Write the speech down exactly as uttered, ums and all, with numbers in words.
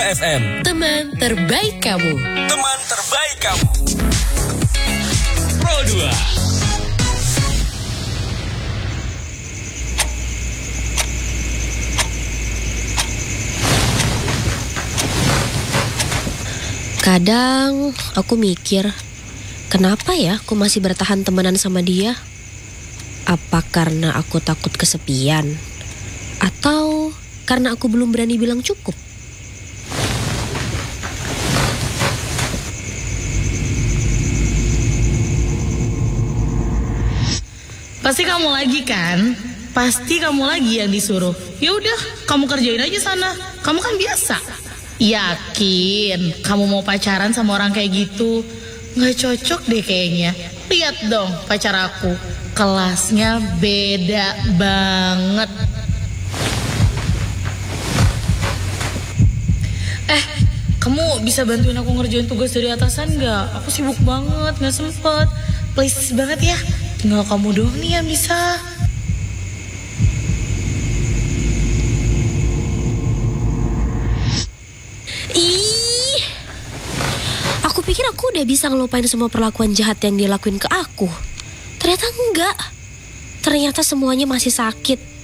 F M, teman terbaik kamu. Teman terbaik kamu. Pro dua. Kadang aku mikir, kenapa ya aku masih bertahan temenan sama dia? Apa karena aku takut kesepian? Atau karena aku belum berani bilang cukup? Pasti kamu lagi kan? Pasti kamu lagi yang disuruh. Ya udah, kamu kerjain aja sana. Kamu kan biasa. Yakin kamu mau pacaran sama orang kayak gitu? Nggak cocok deh kayaknya. Lihat dong pacar aku, kelasnya beda banget. Eh, kamu bisa bantuin aku ngerjain tugas dari atasan nggak? Aku sibuk banget, nggak sempet. Please banget ya. Tinggal kamu doang nih yang bisa. Ih, aku pikir aku udah bisa ngelupain semua perlakuan jahat yang dia lakuin ke aku. Ternyata enggak. Ternyata semuanya masih sakit.